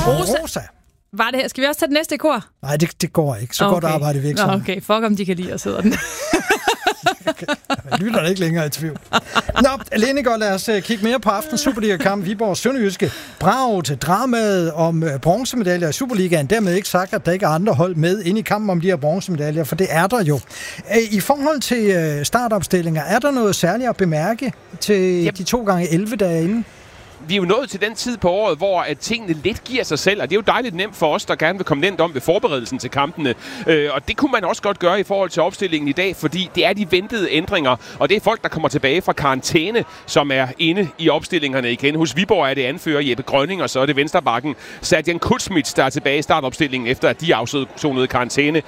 Rosa. Var det her? Skal vi også tage det næste i kor? Nej, det går ikke. Så godt arbejder vi ikke sammen. Okay, fuck om de kan lide os, hedder den. Okay. Jeg lytter ikke længere i tvivl. Nå, alene godt, lad os kigge mere på aftens Superliga-kamp. Viborg Sønderjyske. Bravo til dramaet om bronzemedaljer i Superligaen. Dermed ikke sagt, at der ikke er andre hold med ind i kampen om de her bronzemedaljer, for det er der jo. I forhold til startopstillinger, er der noget særligt at bemærke til de 2x11 derinde? Vi er jo nået til den tid på året, hvor at tingene lidt giver sig selv, og det er jo dejligt nemt for os, der gerne vil komme nemt om ved forberedelsen til kampene. Og det kunne man også godt gøre i forhold til opstillingen i dag, fordi det er de ventede ændringer, og det er folk, der kommer tilbage fra karantæne, som er inde i opstillingerne igen. Hos Viborg er det anfører Jeppe Grønning, og så er det venstrebakken Serjan Kutsmits, der er tilbage i startopstillingen, efter at de afsonede karantæne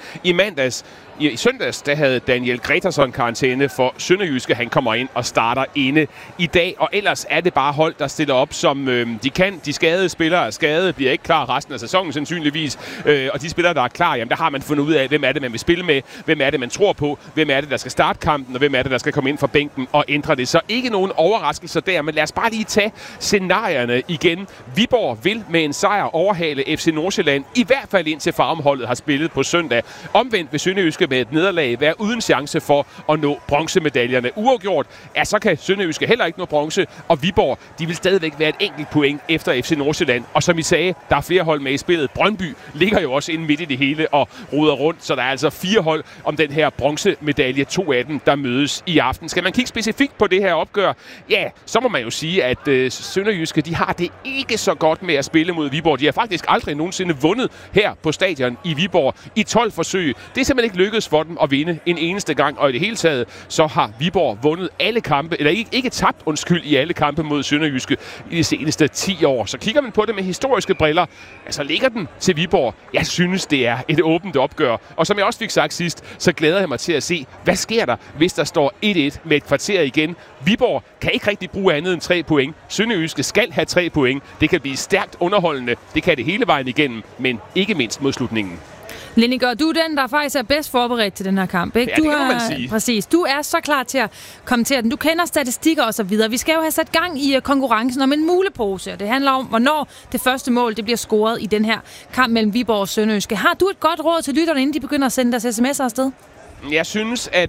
i søndags, der havde Daniel Gretarsson karantæne for Sønderjyske. Han kommer ind og starter inde i dag. Og ellers er det bare hold, der stiller op, som de kan. De skadede spillere er skadede, bliver ikke klar resten af sæsonen sandsynligvis. Og de spillere, der er klar, jamen der har man fundet ud af, hvem er det, man vil spille med, hvem er det, man tror på, hvem er det, der skal starte kampen, og hvem er det, der skal komme ind fra bænken og ændre det. Så ikke nogen overraskelser der, men lad os bare lige tage scenarierne igen. Viborg vil med en sejr overhale FC Nordsjælland, i hvert fald indtil Farmholdet har spillet på søndag. Omvendt vil Sønderjyske med et nederlag være uden chance for at nå bronzemedaljerne. Uafgjort, ja, så kan Sønderjyske heller ikke nå bronze, og Viborg, de vil stadigvæk være et enkelt point efter FC Nordsjælland. Og som I sagde, der er flere hold med i spillet. Brøndby ligger jo også inde midt i det hele og ruder rundt, så der er altså 4 hold om den her bronzemedalje, 2 af dem, der mødes i aften. Skal man kigge specifikt på det her opgør, ja, så må man jo sige, at Sønderjyske, de har det ikke så godt med at spille mod Viborg. De har faktisk aldrig nogensinde vundet her på stadion i Viborg i 12 forsøg. Det er simpelthen ikke lykkedes for dem at vinde en eneste gang, og i det hele taget, så har Viborg vundet alle kampe, eller ikke tabt, i alle kampe mod Sønderjyske i de seneste 10 år. Så kigger man på det med historiske briller, altså ligger den til Viborg. Jeg synes, det er et åbent opgør. Og som jeg også fik sagt sidst, så glæder jeg mig til at se, hvad sker der, hvis der står 1-1 med et kvarter igen. Viborg kan ikke rigtig bruge andet end 3 point. Sønderjyske skal have 3 point. Det kan blive stærkt underholdende. Det kan det hele vejen igennem, men ikke mindst mod slutningen. Lenniger, du er den, der faktisk er bedst forberedt til den her kamp, ikke? Ja, det kan man sige. Præcis. Du er så klar til at kommentere den. Du kender statistikker og så videre. Vi skal jo have sat gang i konkurrencen om en mulepose, og det handler om, hvornår det første mål det bliver scoret i den her kamp mellem Viborg og Sønderjyske. Har du et godt råd til lytterne, inden de begynder at sende deres sms'er afsted? Jeg synes, at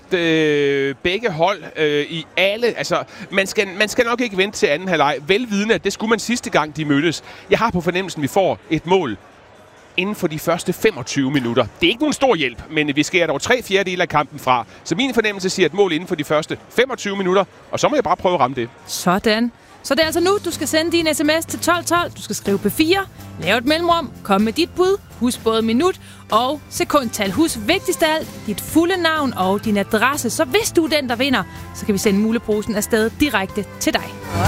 begge hold i alle... Altså, man skal nok ikke vente til anden halvleg. Velvidende, at det skulle man sidste gang, de mødtes. Jeg har på fornemmelsen, at vi får et mål inden for de første 25 minutter. Det er ikke nogen stor hjælp, men vi skærer dog 3/4 af kampen fra. Så min fornemmelse siger et mål inden for de første 25 minutter, og så må jeg bare prøve at ramme det. Sådan. Så det er altså nu, du skal sende din sms til 1212. Du skal skrive P4, lave et mellemrum, kom med dit bud, husk både minut og sekundtal. Husk vigtigst af alt, dit fulde navn og din adresse. Så hvis du er den, der vinder, så kan vi sende muleposen afsted direkte til dig.